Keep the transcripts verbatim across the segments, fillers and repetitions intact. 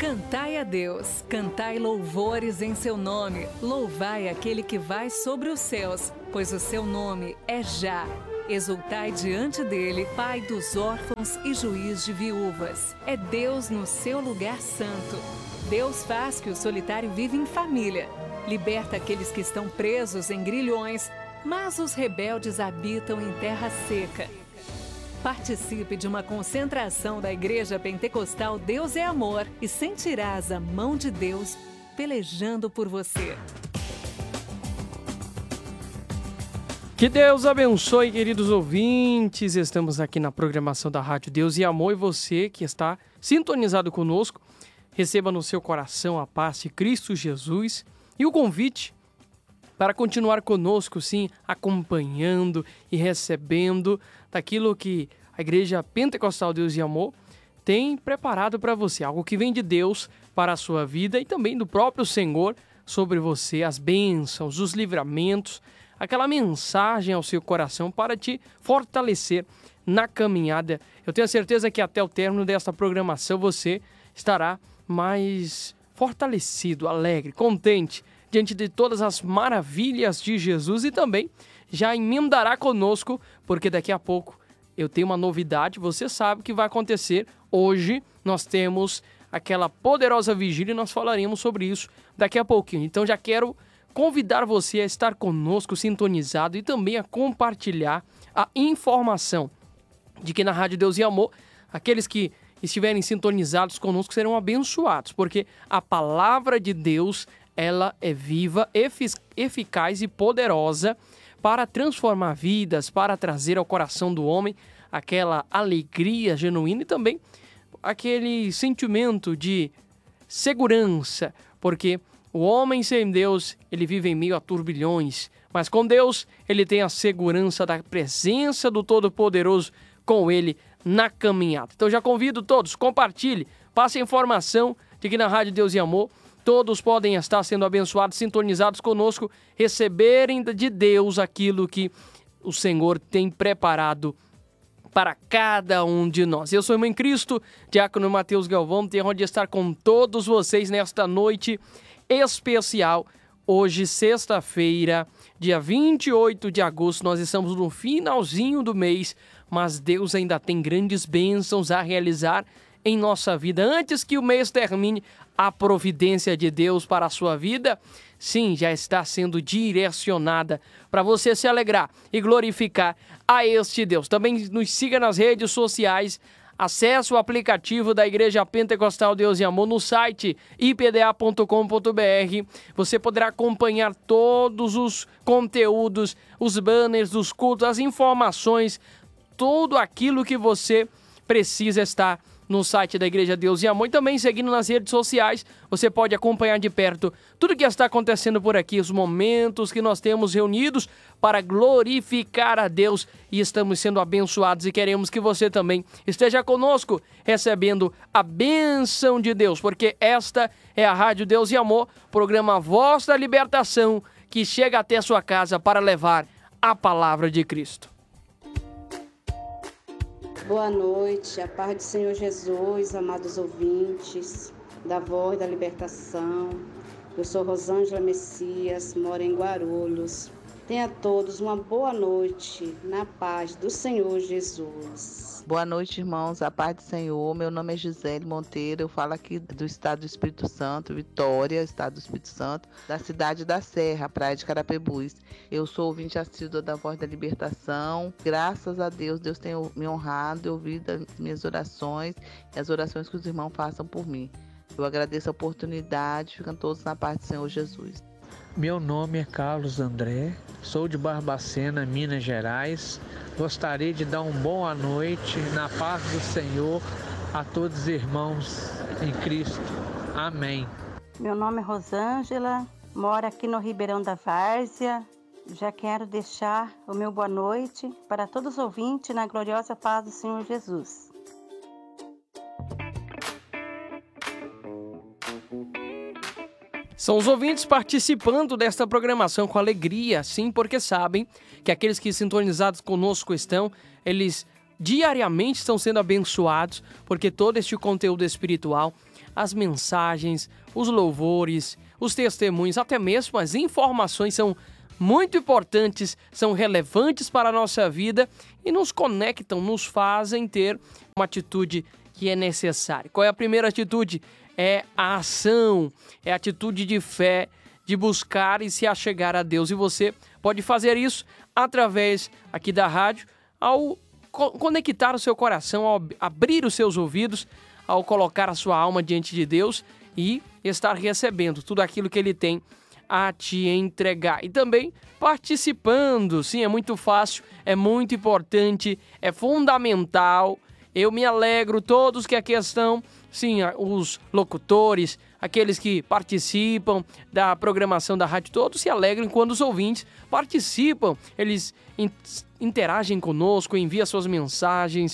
Cantai a Deus, cantai louvores em seu nome, louvai aquele que vai sobre os céus, pois o seu nome é Já. Exultai diante dele, Pai dos órfãos e juiz de viúvas. É Deus no seu lugar santo. Deus faz que o solitário viva em família. Liberta aqueles que estão presos em grilhões, mas os rebeldes habitam em terra seca. Participe de uma concentração da Igreja Pentecostal Deus é Amor e sentirás a mão de Deus pelejando por você. Que Deus abençoe, queridos ouvintes. Estamos aqui na programação da Rádio Deus e Amor e você que está sintonizado conosco, receba no seu coração a paz de Cristo Jesus e o convite para continuar conosco, sim, acompanhando e recebendo daquilo que a Igreja Pentecostal Deus e Amor tem preparado para você, algo que vem de Deus para a sua vida e também do próprio Senhor sobre você, as bênçãos, os livramentos, aquela mensagem ao seu coração para te fortalecer na caminhada. Eu tenho certeza que até o término desta programação você estará mais fortalecido, alegre, contente diante de todas as maravilhas de Jesus e também já emendará conosco, porque daqui a pouco eu tenho uma novidade, você sabe que vai acontecer. Hoje nós temos aquela poderosa vigília e nós falaremos sobre isso daqui a pouquinho. Então já quero convidar você a estar conosco, sintonizado e também a compartilhar a informação de que na Rádio Deus e Amor, aqueles que estiverem sintonizados conosco serão abençoados, porque a palavra de Deus, ela é viva, eficaz e poderosa para transformar vidas, para trazer ao coração do homem aquela alegria genuína e também aquele sentimento de segurança, porque o homem sem Deus, ele vive em meio a turbilhões, mas com Deus, ele tem a segurança da presença do Todo-Poderoso com ele na caminhada. Então já convido todos, compartilhe, passe a informação de que na Rádio Deus e Amor todos podem estar sendo abençoados, sintonizados conosco, receberem de Deus aquilo que o Senhor tem preparado para cada um de nós. Eu sou o irmão em Cristo, diácono Mateus Galvão, tenho onde estar com todos vocês nesta noite especial. Hoje, sexta-feira, dia vinte e oito de agosto, nós estamos no finalzinho do mês, mas Deus ainda tem grandes bênçãos a realizar em nossa vida. Antes que o mês termine, a providência de Deus para a sua vida, sim, já está sendo direcionada para você se alegrar e glorificar a este Deus. Também nos siga nas redes sociais, acesse o aplicativo da Igreja Pentecostal Deus e Amor no site i p d a ponto com ponto b r. Você poderá acompanhar todos os conteúdos, os banners dos cultos, as informações, tudo aquilo que você precisa estar no site da Igreja Deus e Amor e também seguindo nas redes sociais, você pode acompanhar de perto tudo que está acontecendo por aqui, os momentos que nós temos reunidos para glorificar a Deus e estamos sendo abençoados e queremos que você também esteja conosco recebendo a bênção de Deus, porque esta é a Rádio Deus e Amor, programa Voz da Libertação, que chega até a sua casa para levar a palavra de Cristo. Boa noite, a paz do Senhor Jesus, amados ouvintes da Voz da Libertação. Eu sou Rosângela Messias, moro em Guarulhos. Tenha todos uma boa noite na paz do Senhor Jesus. Boa noite, irmãos, a paz do Senhor. Meu nome é Gisele Monteiro, eu falo aqui do estado do Espírito Santo, Vitória, estado do Espírito Santo, da cidade da Serra, praia de Carapebus. Eu sou ouvinte assídua da Voz da Libertação. Graças a Deus, Deus tem me honrado e ouvido as minhas orações e as orações que os irmãos façam por mim. Eu agradeço a oportunidade, ficam todos na paz do Senhor Jesus. Meu nome é Carlos André, sou de Barbacena, Minas Gerais. Gostaria de dar uma boa noite na paz do Senhor a todos os irmãos em Cristo. Amém. Meu nome é Rosângela, moro aqui no Ribeirão da Várzea. Já quero deixar o meu boa noite para todos os ouvintes na gloriosa paz do Senhor Jesus. São os ouvintes participando desta programação com alegria, sim, porque sabem que aqueles que sintonizados conosco estão, eles diariamente estão sendo abençoados, porque todo este conteúdo espiritual, as mensagens, os louvores, os testemunhos, até mesmo as informações são muito importantes, são relevantes para a nossa vida e nos conectam, nos fazem ter uma atitude que é necessária. Qual é a primeira atitude? É a ação, é a atitude de fé, de buscar e se achegar a Deus. E você pode fazer isso através aqui da rádio, ao co- conectar o seu coração, ao abrir os seus ouvidos, ao colocar a sua alma diante de Deus e estar recebendo tudo aquilo que Ele tem a te entregar. E também participando, sim, é muito fácil, é muito importante, é fundamental. Eu me alegro, todos que aqui estão, sim, os locutores, aqueles que participam da programação da rádio, todos se alegram quando os ouvintes participam, eles interagem conosco, enviam suas mensagens,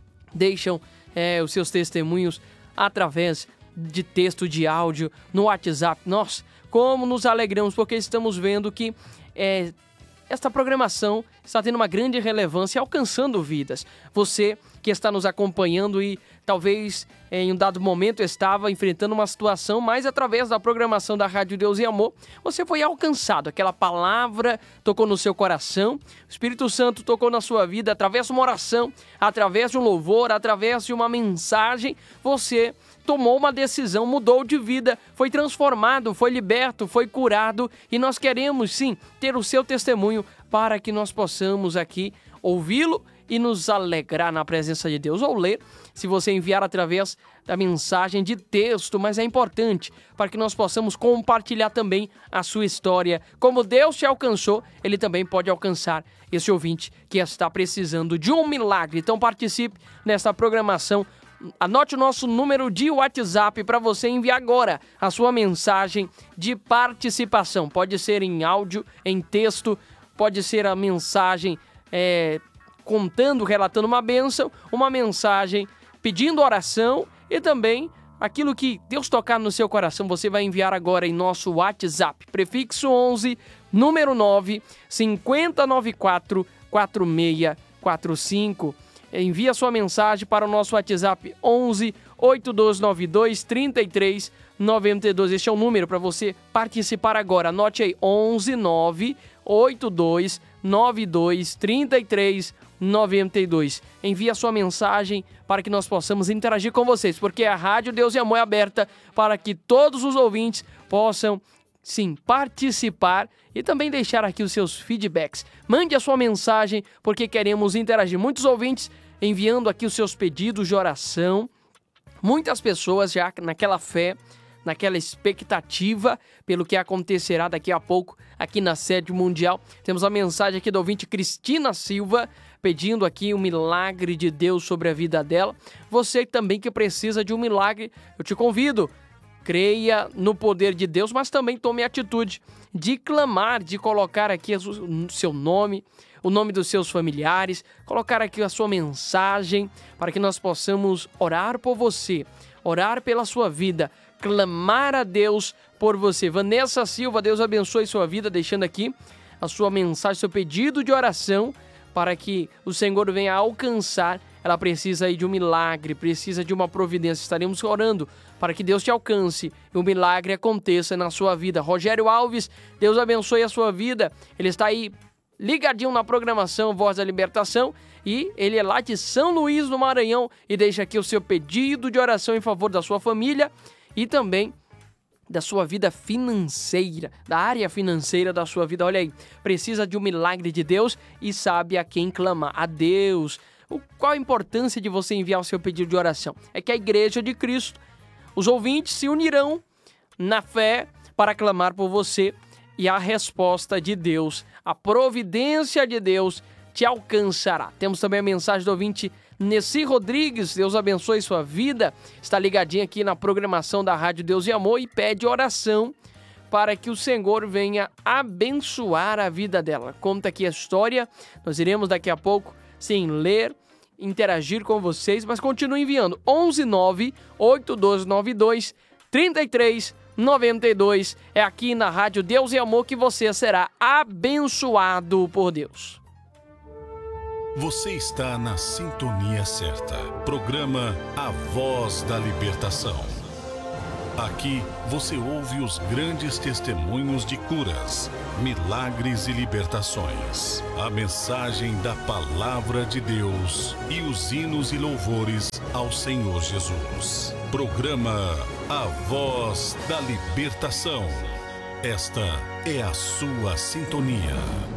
deixam é, os seus testemunhos através de texto, de áudio, no WhatsApp. Nossa, como nos alegramos, porque estamos vendo que é, esta programação está tendo uma grande relevância, alcançando vidas. Você que está nos acompanhando e talvez em um dado momento estava enfrentando uma situação, mas através da programação da Rádio Deus e Amor, você foi alcançado. Aquela palavra tocou no seu coração, o Espírito Santo tocou na sua vida através de uma oração, através de um louvor, através de uma mensagem. Você tomou uma decisão, mudou de vida, foi transformado, foi liberto, foi curado, e nós queremos sim ter o seu testemunho para que nós possamos aqui ouvi-lo e nos alegrar na presença de Deus, ou ler, se você enviar através da mensagem de texto, mas é importante para que nós possamos compartilhar também a sua história. Como Deus te alcançou, Ele também pode alcançar esse ouvinte que está precisando de um milagre. Então participe nessa programação. Anote o nosso número de WhatsApp para você enviar agora a sua mensagem de participação. Pode ser em áudio, em texto, pode ser a mensagem é, contando, relatando uma bênção, uma mensagem pedindo oração e também aquilo que Deus tocar no seu coração. Você vai enviar agora em nosso WhatsApp, prefixo onze, número nove, cinco zero nove quatro, quatro seis quatro cinco. Envie a sua mensagem para o nosso WhatsApp onze, oito dois nove dois, três três nove dois. Este é o número para você participar agora. Anote aí, onze, nove, oito dois nove dois, três três nove dois. Envie a sua mensagem para que nós possamos interagir com vocês, porque a Rádio Deus e Amor é aberta para que todos os ouvintes possam, sim, participar e também deixar aqui os seus feedbacks. Mande a sua mensagem, porque queremos interagir. Muitos ouvintes enviando aqui os seus pedidos de oração. Muitas pessoas já naquela fé, naquela expectativa pelo que acontecerá daqui a pouco aqui na sede mundial. Temos a mensagem aqui do ouvinte Cristina Silva, pedindo aqui um milagre de Deus sobre a vida dela. Você também que precisa de um milagre, eu te convido, creia no poder de Deus, mas também tome a atitude de clamar, de colocar aqui o seu nome, o nome dos seus familiares, colocar aqui a sua mensagem, para que nós possamos orar por você, orar pela sua vida, clamar a Deus por você. Vanessa Silva, Deus abençoe sua vida, deixando aqui a sua mensagem, seu pedido de oração, para que o Senhor venha alcançar. Ela precisa aí de um milagre, precisa de uma providência. Estaremos orando para que Deus te alcance e o milagre aconteça na sua vida. Rogério Alves, Deus abençoe a sua vida. Ele está aí ligadinho na programação Voz da Libertação e ele é lá de São Luís, no Maranhão, e deixa aqui o seu pedido de oração em favor da sua família e também da sua vida financeira, da área financeira da sua vida. Olha aí, precisa de um milagre de Deus e sabe a quem clamar, a Deus. O, qual a importância de você enviar o seu pedido de oração? É que a Igreja de Cristo, os ouvintes se unirão na fé para clamar por você e a resposta de Deus, a providência de Deus te alcançará. Temos também a mensagem do ouvinte Nessi Rodrigues, Deus abençoe sua vida, está ligadinho aqui na programação da Rádio Deus e Amor e pede oração para que o Senhor venha abençoar a vida dela. Conta aqui a história, nós iremos daqui a pouco, sim, ler, interagir com vocês, mas continue enviando onze, nove, oito dois nove dois, três três nove dois. É aqui na Rádio Deus e Amor que você será abençoado por Deus. Você está na sintonia certa. Programa A Voz da Libertação. Aqui você ouve os grandes testemunhos de curas, milagres e libertações. A mensagem da Palavra de Deus e os hinos e louvores ao Senhor Jesus. Programa A Voz da Libertação. Esta é a sua sintonia.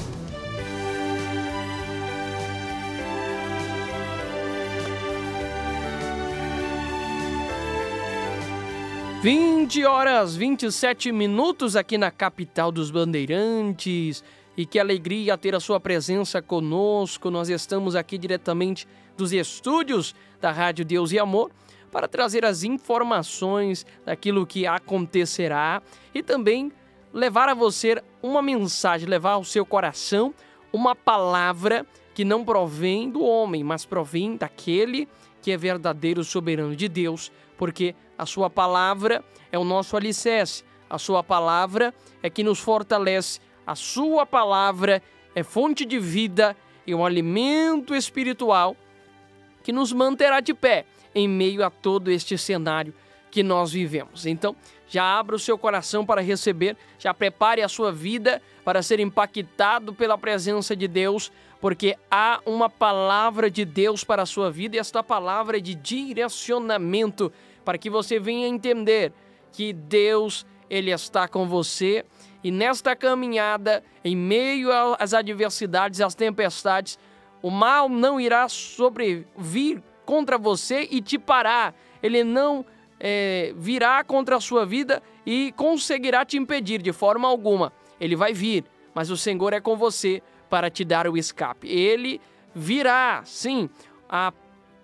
vinte horas, vinte e sete minutos aqui na capital dos Bandeirantes. E que alegria ter a sua presença conosco. Nós estamos aqui diretamente dos estúdios da Rádio Deus e Amor para trazer as informações daquilo que acontecerá e também levar a você uma mensagem, levar ao seu coração uma palavra que não provém do homem, mas provém daquele que é verdadeiro soberano de Deus, porque a sua palavra é o nosso alicerce, a sua palavra é que nos fortalece, a sua palavra é fonte de vida e um alimento espiritual que nos manterá de pé em meio a todo este cenário que nós vivemos. Então, já abra o seu coração para receber, já prepare a sua vida para ser impactado pela presença de Deus, porque há uma palavra de Deus para a sua vida e esta palavra é de direcionamento para que você venha entender que Deus, Ele está com você e nesta caminhada, em meio às adversidades, às tempestades, o mal não irá sobrevir contra você e te parar. Ele não é, virá contra a sua vida e conseguirá te impedir de forma alguma. Ele vai vir, mas o Senhor é com você para te dar o escape. Ele virá, sim, a,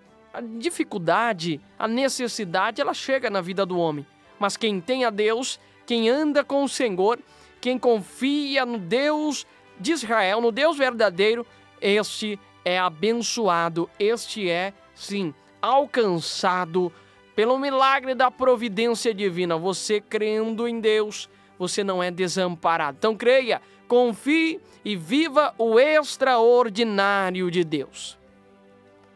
a dificuldade, a necessidade, ela chega na vida do homem. Mas quem tem a Deus, quem anda com o Senhor, quem confia no Deus de Israel, no Deus verdadeiro, este é abençoado, este é, sim, alcançado pelo milagre da providência divina. Você crendo em Deus, você não é desamparado. Então creia, confie e viva o extraordinário de Deus.